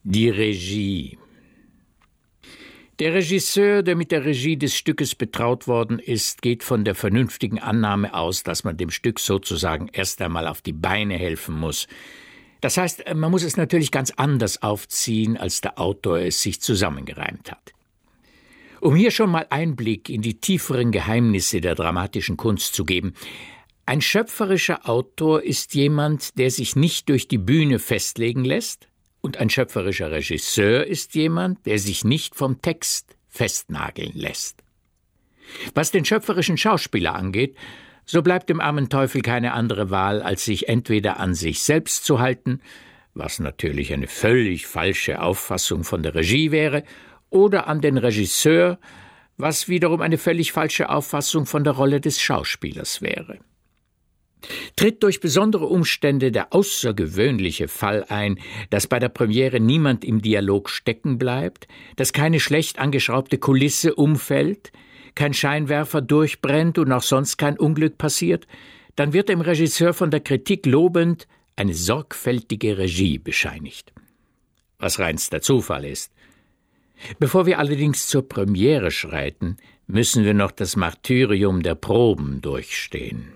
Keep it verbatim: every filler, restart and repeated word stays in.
Die Regie. Der Regisseur, der mit der Regie des Stückes betraut worden ist, geht von der vernünftigen Annahme aus, dass man dem Stück sozusagen erst einmal auf die Beine helfen muss. Das heißt, man muss es natürlich ganz anders aufziehen, als der Autor es sich zusammengereimt hat. Um hier schon mal Einblick in die tieferen Geheimnisse der dramatischen Kunst zu geben: Ein schöpferischer Autor ist jemand, der sich nicht durch die Bühne festlegen lässt, und ein schöpferischer Regisseur ist jemand, der sich nicht vom Text festnageln lässt. Was den schöpferischen Schauspieler angeht, so bleibt dem armen Teufel keine andere Wahl, als sich entweder an sich selbst zu halten, was natürlich eine völlig falsche Auffassung von der Regie wäre, oder an den Regisseur, was wiederum eine völlig falsche Auffassung von der Rolle des Schauspielers wäre. Tritt durch besondere Umstände der außergewöhnliche Fall ein, dass bei der Premiere niemand im Dialog stecken bleibt, dass keine schlecht angeschraubte Kulisse umfällt, kein Scheinwerfer durchbrennt und auch sonst kein Unglück passiert, dann wird dem Regisseur von der Kritik lobend eine sorgfältige Regie bescheinigt. Was reinster Zufall ist. Bevor wir allerdings zur Premiere schreiten, müssen wir noch das Martyrium der Proben durchstehen.